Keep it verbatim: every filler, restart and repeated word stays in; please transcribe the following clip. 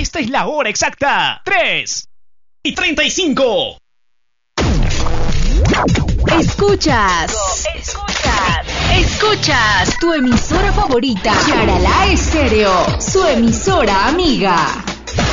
Esta es la hora exacta. tres y treinta y cinco. Escuchas. Escuchas. Escuchas tu emisora favorita. Yaralá Estéreo, su emisora amiga.